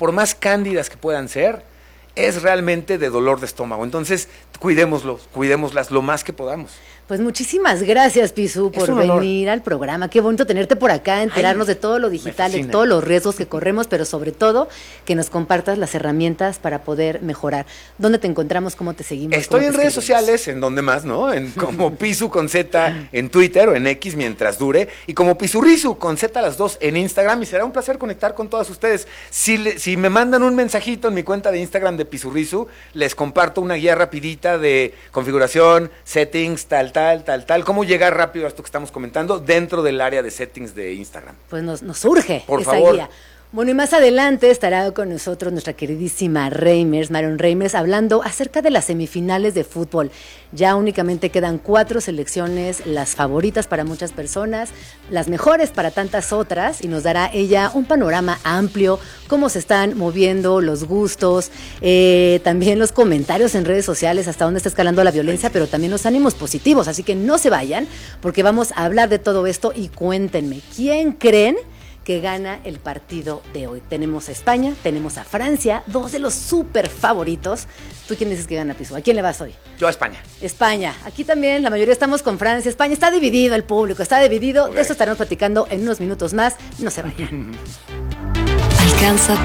por más cándidas que puedan ser, es realmente de dolor de estómago. Entonces, cuidémoslas lo más que podamos. Pues muchísimas gracias, Pisu, por venir al programa. Qué bonito tenerte por acá, enterarnos de todo lo digital, de todos los riesgos que corremos, pero sobre todo que nos compartas las herramientas para poder mejorar. ¿Dónde te encontramos? ¿Cómo te seguimos? Estoy en redes sociales, en donde más, ¿no? Como Pisu con Z en Twitter o en X mientras dure, y como Pisurrisu con Z las dos en Instagram, y será un placer conectar con todas ustedes. Si me mandan un mensajito en mi cuenta de Instagram de Pisurrisu, les comparto una guía rapidita de configuración, settings, tal, cómo llegar rápido a esto que estamos comentando dentro del área de settings de Instagram. Pues nos urge esa favor. guía. Bueno, y más adelante estará con nosotros nuestra queridísima Marion Reimers, hablando acerca de las semifinales de fútbol. Ya únicamente quedan 4 selecciones, las favoritas para muchas personas, las mejores para tantas otras, y nos dará ella un panorama amplio, cómo se están moviendo los gustos, también los comentarios en redes sociales, hasta dónde está escalando la violencia, pero también los ánimos positivos. Así que no se vayan, porque vamos a hablar de todo esto, y cuéntenme, ¿quién creen que gana el partido de hoy? Tenemos a España, tenemos a Francia, 2 de los súper favoritos. ¿Tú quién dices que gana, Pisu? ¿A quién le vas hoy? Yo a España. España. Aquí también la mayoría estamos con Francia. España está dividido, el público está dividido. Okay. De eso estaremos platicando en unos minutos más. No se vayan. Alcanza